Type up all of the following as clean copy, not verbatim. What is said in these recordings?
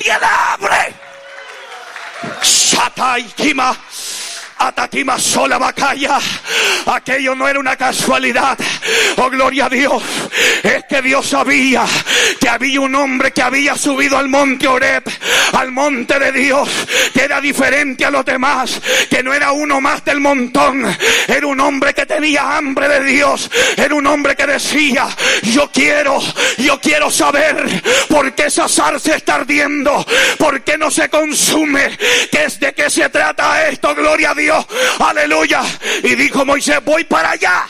tiene hambre. Sataitima. Atatima sola bacaya. Aquello no era una casualidad. Oh, gloria a Dios. Es que Dios sabía que había un hombre que había subido al monte Horeb, al monte de Dios, que era diferente a los demás, que no era uno más del montón. Era un hombre que tenía hambre de Dios. Era un hombre que decía: yo quiero saber por qué esa zarza está ardiendo, por qué no se consume, ¿de qué se trata esto? Gloria a Dios. Aleluya. Y dijo Moisés: voy para allá.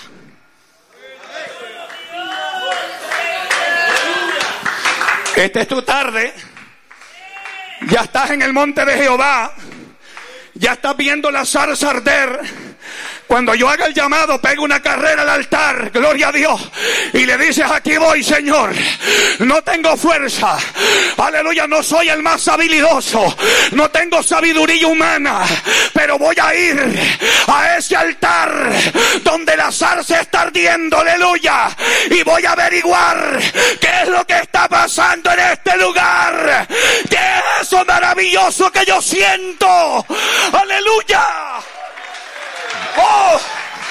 Esta es tu tarde. Ya estás en el monte de Jehová. Ya estás viendo la zarza arder. Cuando yo haga el llamado, pega una carrera al altar, gloria a Dios, y le dices: aquí voy, Señor. No tengo fuerza, aleluya, no soy el más habilidoso, no tengo sabiduría humana, pero voy a ir a ese altar donde la zarza está ardiendo, aleluya, y voy a averiguar qué es lo que está pasando en este lugar. ¿Qué es eso maravilloso que yo siento? Aleluya. ¡Oh!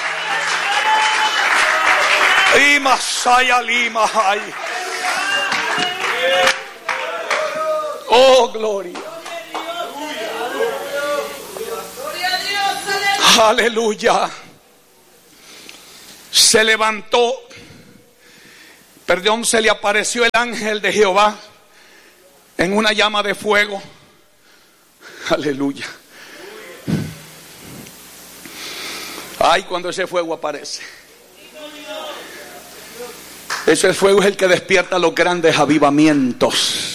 Y Masaya Lima. Oh, gloria. Aleluya. Se levantó. Se le apareció el ángel de Jehová en una llama de fuego. Aleluya. Ay, cuando ese fuego aparece. Ese fuego es el que despierta los grandes avivamientos.